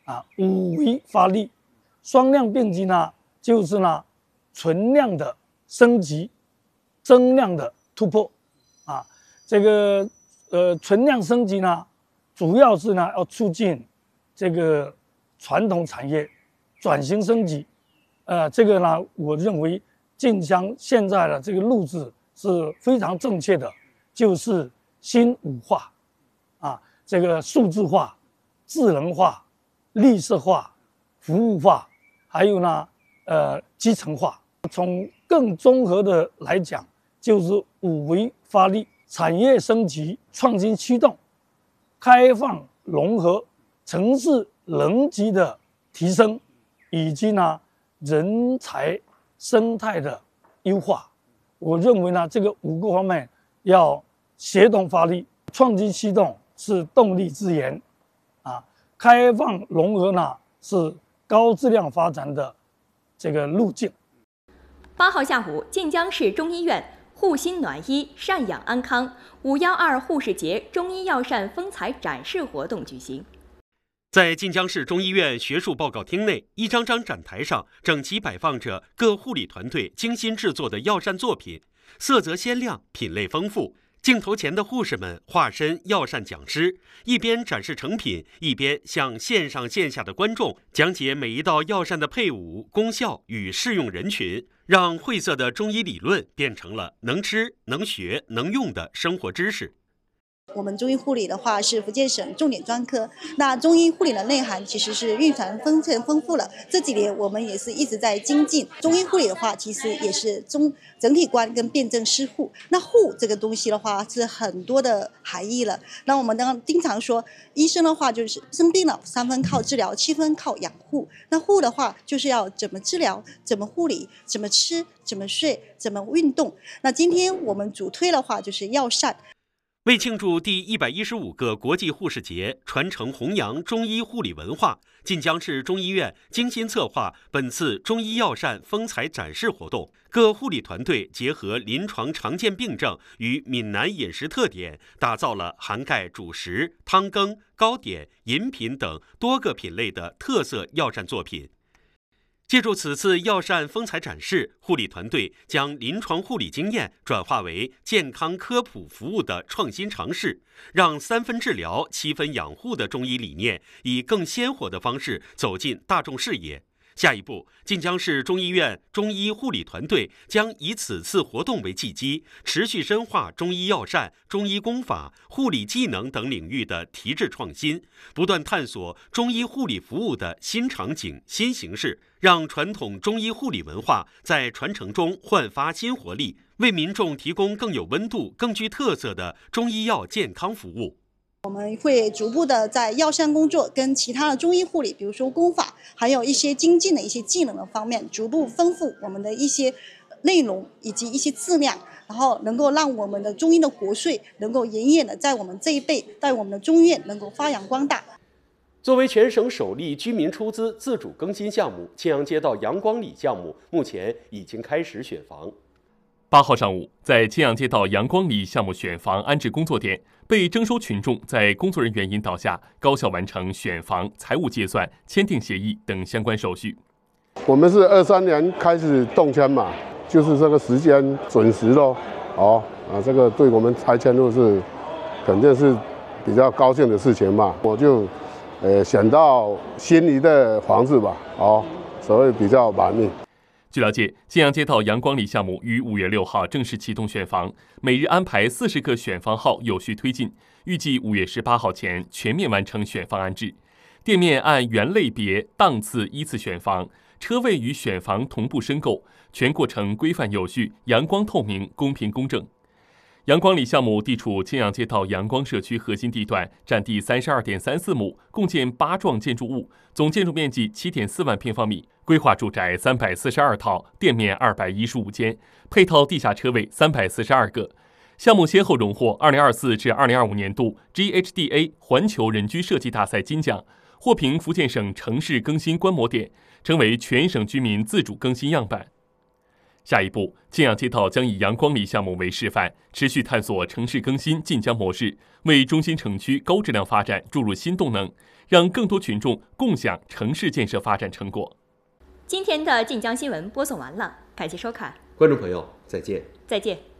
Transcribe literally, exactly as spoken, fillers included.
啊，五维发力，双量并进呢，就是呢存量的升级，增量的突破啊。这个呃存量升级呢，主要是呢要促进这个传统产业转型升级。呃，这个呢，我认为晋江现在的这个路子是非常正确的，就是新五化啊，这个数字化、智能化、绿色化、服务化，还有呢，呃，基层化。从更综合的来讲，就是五维发力，产业升级、创新驱动、开放融合、城市能级的提升，以及呢人才生态的优化。我认为呢，这个五个方面要协同发力，创新驱动是动力之源，啊，开放融合呢是高质量发展的这个路径。 八号下午，晋江市中医院护心暖医赡养安康五幺二护士节中医药膳风采展示活动举行。 在晋江市中医院学术报告厅内，一张张展台上整齐摆放着各护理团队精心制作的药膳作品，色泽鲜亮，品类丰富。镜头前的护士们化身药膳讲师，一边展示成品，一边向线上线下的观众讲解每一道药膳的配伍、功效与适用人群，让晦涩的中医理论变成了能吃、能学、能用的生活知识。 我们中医护理的话是福建省重点专科，那中医护理的内涵其实是蕴含丰盛丰富了。这几年我们也是一直在精进中医护理的话，其实也是中整体观跟辩证施护。那护这个东西的话是很多的含义了。那我们当经常说，医生的话就是生病了，三分靠治疗，七分靠养护。那护的话就是要怎么治疗，怎么护理，怎么吃，怎么睡，怎么运动。那今天我们主推的话就是药膳。 为庆祝第一百一十五个国际护士节，传承弘扬中医护理文化，晋江市中医院精心策划本次中医药膳风采展示活动。各护理团队结合临床常见病症与闽南饮食特点，打造了涵盖主食、汤羹、糕点、饮品等多个品类的特色药膳作品。借助此次药膳风采展示，护理团队将临床护理经验转化为健康科普服务的创新尝试，让三分治疗、七分养护的中医理念以更鲜活的方式走进大众视野。下一步，晋江市中医院中医护理团队将以此次活动为契机，持续深化中医药膳、中医功法、护理技能等领域的提质创新，不断探索中医护理服务的新场景、新形式，让传统中医护理文化在传承中焕发新活力，为民众提供更有温度、更具特色的中医药健康服务。 我们会逐步的在药膳工作跟其他的中医护理，比如说功法，还有一些精进的一些技能的方面，逐步丰富我们的一些内容以及一些质量，然后能够让我们的中医的国粹能够远远的在我们这一辈，在我们的中医院能够发扬光大。 作为全省首例居民出资自主更新项目，青阳街道阳光里项目目前已经开始选房。 八号上午，在青阳街道阳光里项目选房安置工作点，被征收群众在工作人员引导下，高效完成选房、财务结算、签订协议等相关手续。 我们是二三年开始动迁嘛，就是这个时间准时咯。哦啊，这个对我们拆迁户是肯定是比较高兴的事情嘛。我就呃选到心仪的房子吧，哦，所以比较满意。 据了解，青阳街道阳光里项目于五月六号正式启动选房，每日安排四十个选房号有序推进，预计五月十八号前全面完成选房安置。店面按原类别、档次依次选房，车位与选房同步申购，全过程规范有序、阳光透明、公平公正。阳光里项目地处青阳街道阳光社区核心地段，占地三十二点三四亩，共建八幢建筑物，总建筑面积七点四万平方米，规划住宅三百四十二套，店面二百一十五间，配套地下车位三百四十二个。项目先后荣获二零二四至二零二五年度 G H D A 环球人居设计大赛金奖，获评福建省城市更新观摩点，成为全省居民自主更新样板。 下一步，建阳街道将以阳光里项目为示范，持续探索城市更新晋江模式，为中心城区高质量发展注入新动能，让更多群众共享城市建设发展成果。 今天的晋江新闻播送完了，感谢收看， 观众朋友，再见。 再见。